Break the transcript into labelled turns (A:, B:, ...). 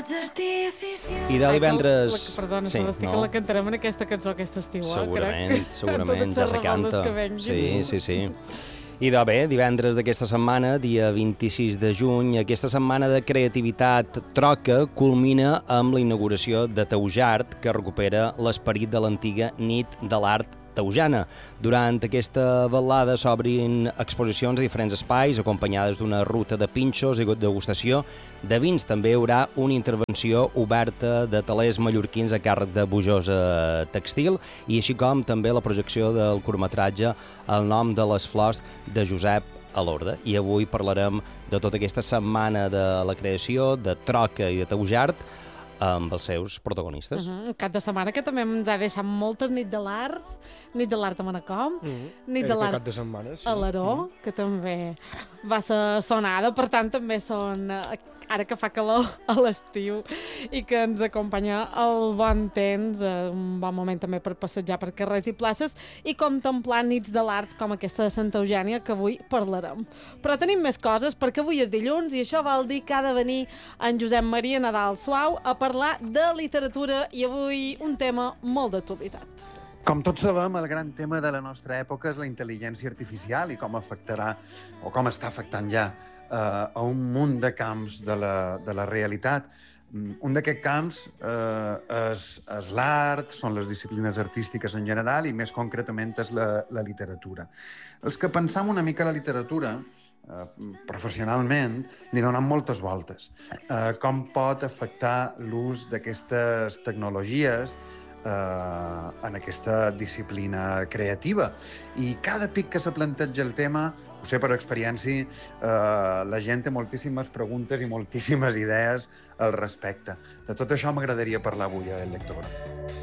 A: I de divendres...
B: Perdona,
A: sí,
B: Sebastià, que la cantarem en aquesta cançó aquest estiu,
A: segurament, segurament, ja
B: Totes les
A: se canta.
B: revoltes que venguin.
A: Sí. I de bé, divendres d'aquesta setmana, dia 26 de juny, aquesta setmana de creativitat troca culmina amb la inauguració de Taujart, que recupera l'esperit de l'antiga nit de l'art taujana. Durant aquesta vetllada s'obrin exposicions a diferents espais, acompanyades d'una ruta de pinxos i degustació de vins. També hi haurà una intervenció oberta de talers mallorquins a càrrec de Bujosa Textil, i així com també la projecció del curtmetratge El nom de les flors de Josep Alorda. I avui parlarem de tota aquesta setmana de la creació, de troca i de Taujart, amb els seus protagonistes.
B: Un cap de setmana que també ens ha deixat moltes nit de l'art a Manacor, nit de l'art a l'Aró, que també va ser sonada, per tant també són, ara que fa calor a l'estiu i que ens acompanya el bon temps, un bon moment també per passejar per carrers i places i contemplar nits de l'art com aquesta de Santa Eugènia, que avui parlarem. Però tenim més coses, perquè avui és dilluns i això vol dir que ha de venir en Josep Maria Nadal Suau a parlar de literatura, i avui un tema molt d'actualitat.
C: Com tots sabem, el gran tema de la nostra època és la intel·ligència artificial i com afectarà, o com està afectant ja, a un munt de camps de la realitat. Un d'aquests camps és l'art, són les disciplines artístiques en general i més concretament és la literatura. Els que pensam una mica la literatura, professionalment, li donem moltes voltes. Com pot afectar l'ús d'aquestes tecnologies en aquesta disciplina creativa. I cada pic que se planteja el tema, ho sé per experiència, la gent té moltíssimes preguntes i moltíssimes idees al respecte. De tot això m'agradaria parlar avui a El Lector.